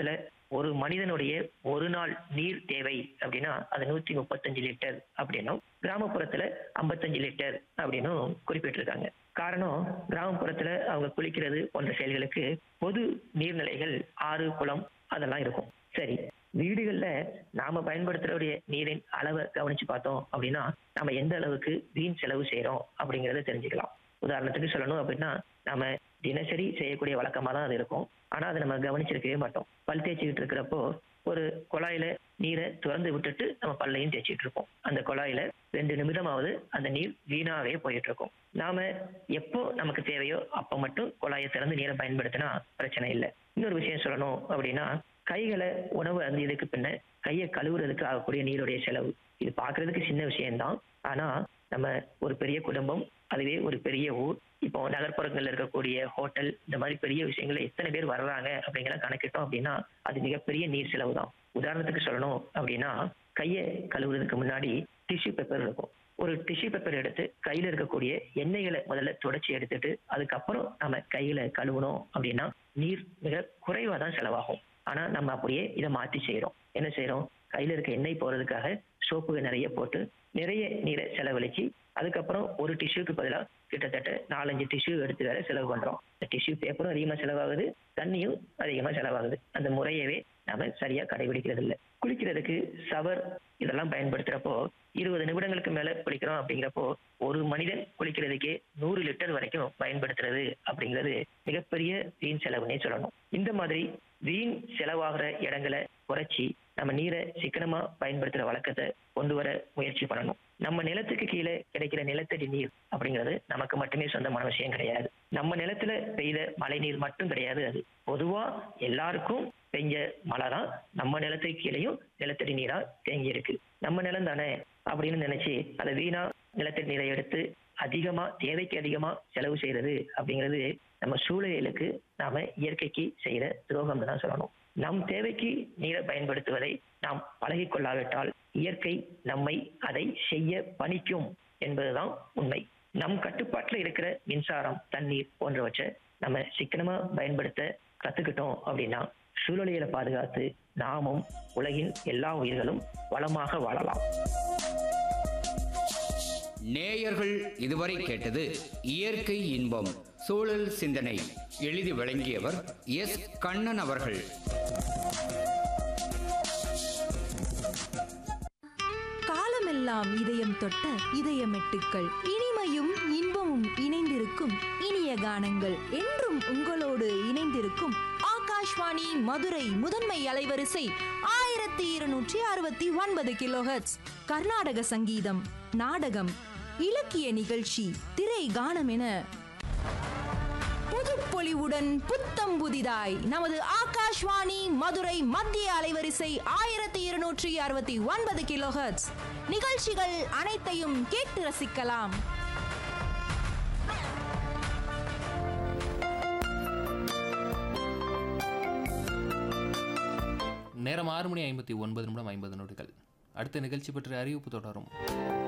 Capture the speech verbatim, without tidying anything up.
நகர்ப்புறத்துல ஒரு மனிதனுடைய ஒரு நாள் நீர் தேவை அப்படின்னா அது நூத்தி முப்பத்தஞ்சு லிட்டர் அப்படின்னும், கிராமப்புறத்துல ஐம்பத்தஞ்சு லிட்டர் அப்படின்னும் குறிப்பிட்டிருக்காங்க. காரணம், கிராமப்புறத்துல அவங்க குளிக்கிறது போன்ற செயல்களுக்கு பொது நீர்நிலைகள், ஆறு, குளம் அதெல்லாம் இருக்கும். சரி, வீடுகள்ல நாம பயன்படுத்துறக்கூடிய நீரின் அளவை கவனிச்சு பார்த்தோம் அப்படின்னா நம்ம எந்த அளவுக்கு வீண் செலவு செய்யறோம் அப்படிங்கறத தெரிஞ்சுக்கலாம். உதாரணத்துக்கு சொல்லணும் அப்படின்னா, நம்ம தினசரி செய்யக்கூடிய வழக்கமா தான் அது இருக்கும். ஆனா அதை நம்ம கவனிச்சிருக்கவே மாட்டோம். பல் தேய்ச்சிக்கிட்டு இருக்கிறப்போ ஒரு குழாயில நீரை திறந்து விட்டுட்டு நம்ம பல்லையும் தேய்ச்சிட்டு இருப்போம். அந்த குழாயில ரெண்டு நிமிடமாவது அந்த நீர் வீணாவே போயிட்டு இருக்கும். நாம எப்போ நமக்கு தேவையோ அப்ப மட்டும் குழாயை திறந்து நீரை பயன்படுத்தினா பிரச்சனை இல்லை. இன்னொரு விஷயம் சொல்லணும் அப்படின்னா, கைகளை உணவு அருந்தியதுக்கு பின்ன கையை கழுவுறதுக்கு ஆகக்கூடிய நீருடைய செலவு, இது பாக்குறதுக்கு சின்ன விஷயம்தான். ஆனா நம்ம ஒரு பெரிய குடும்பம், அதுவே ஒரு பெரிய ஊர், இப்போ நகர்ப்புறங்கள்ல இருக்கக்கூடிய ஹோட்டல், இந்த மாதிரி பெரிய விஷயங்கள்ல எத்தனை பேர் வர்றாங்க அப்படிங்கிற கணக்கிட்டோம் அப்படின்னா அது மிகப்பெரிய நீர் செலவு தான். உதாரணத்துக்கு சொல்லணும் அப்படின்னா, கையை கழுவுறதுக்கு முன்னாடி டிஷ்யூ பேப்பர் இருக்கும். ஒரு டிஷ்யூ பேப்பர் எடுத்து கையில இருக்கக்கூடிய எண்ணெய்களை முதல்ல தொடச்சி எடுத்துட்டு அதுக்கப்புறம் நம்ம கைகளை கழுவணும் அப்படின்னா நீர் மிக குறைவா தான் செலவாகும். ஆனா நம்ம அப்படியே இதை மாற்றி செய்யறோம். என்ன செய்யறோம்? கையில இருக்க எண்ணெய் போறதுக்காக சோப்புகள் நிறைய போட்டு நிறைய நீரை செலவழிச்சு அதுக்கப்புறம் ஒரு டிஷ்யூக்கு பதிலாக கிட்டத்தட்ட நாலஞ்சு டிஷ்யூ எடுத்து வேற செலவு பண்றோம். டிஷ்யூ பேப்பரும் அதிகமா செலவாகுது, தண்ணியும் அதிகமா செலவாகுது. அந்த முறையவே நாம சரியா கடைபிடிக்கிறது இல்லை. குளிக்கிறதுக்கு ஷவர் இதெல்லாம் பயன்படுத்துறப்போ இருபது நிமிடங்களுக்கு மேல குளிக்கிறோம் அப்படிங்கிறப்போ ஒரு மனிதன் குளிக்கிறதுக்கே நூறு லிட்டர் வரைக்கும் பயன்படுத்துறது அப்படிங்கிறது மிகப்பெரிய வீண் செலவுன்னே சொல்லணும். இந்த மாதிரி வீண் செலவாகிற இடங்களை குறைச்சி நம்ம நீரை சிக்கனமா பயன்படுத்துற வழக்கத்தை கொண்டு வர முயற்சி பண்ணணும். நம்ம நிலத்துக்கு கீழே கிடைக்கிற நிலத்தடி நீர் அப்படிங்கிறது நமக்கு மட்டுமே சொந்தமான விஷயம் கிடையாது. நம்ம நிலத்துல பெய்த மழை நீர் மட்டும் கிடையாது. அது பொதுவா எல்லாருக்கும் பெஞ்ச மழை தான் நம்ம நிலத்துக்கு கீழேயும் நிலத்தடி நீரா தேங்கி இருக்கு. நம்ம நிலம் தானே அப்படின்னு நினைச்சு அதை வீணா நிலத்தடி நீரை எடுத்து அதிகமா தேவைக்கு அதிகமா செலவு செய்யறது அப்படிங்கிறது நம்ம சூழலுக்கு நாம இயற்கைக்கு செய்யற துரோகம் தான் சொல்லணும். நம் தேவைக்கு நீரை பயன்படுத்துவதை நாம் பழகி கொள்ளாவிட்டால் இயற்கை நம்மை அதை செய்ய பணிக்கும் என்பதுதான் உண்மை. நம் கட்டுப்பாட்டுல இருக்கிற மின்சாரம், தண்ணீர் போன்றவற்றை நம்ம சிக்கனமா பயன்படுத்த கத்துக்கிட்டோம் அப்படின்னா சூழலியலை பாதுகாத்து நாமும் உலகின் எல்லா உயிர்களும் வளமாக வாழலாம். நேயர்கள் இதுவரை கேட்டது இயற்கை இன்பம் சூழல் சிந்தனை. எழுதி வழங்கியவர் எஸ் கண்ணன் அவர்கள். காலமெல்லாம் இதயம் தொட்ட இதயமெட்டுக்கள், இனிமையும் இன்பமும் இணைந்திருக்கும் இனிய கானங்கள் என்றும் உங்களோடு இணைந்திருக்கும் ஆகாஷ்வாணி மதுரை முதன்மை அலைவரிசை ஆயிரத்தி இருநூற்றி அறுபத்தி ஒன்பது கிலோஹெர்ட்ஸ். கர்நாடக சங்கீதம், நாடகம், இலக்கிய நிகழ்ச்சி, திரை கானம் என புதுப்பொலிவுடன் புத்தம் புதிதாய் நமது ஆகாஷ்வாணி மதுரை மத்திய அலைவரிசை ஆயிரத்தி இருநூற்றி அறுபத்தி ஒன்பது கிலோஹெர்ட்ஸ் நிகழ்ச்சிகள் அனைத்தையும் கேட்டு ரசிக்கலாம். நேரம் ஆறு மணி ஐம்பத்தி ஒன்பது நிமிடம் ஐம்பது நொடிகள். அடுத்த நிகழ்ச்சி பற்றிய அறிவிப்பு தொடரும்.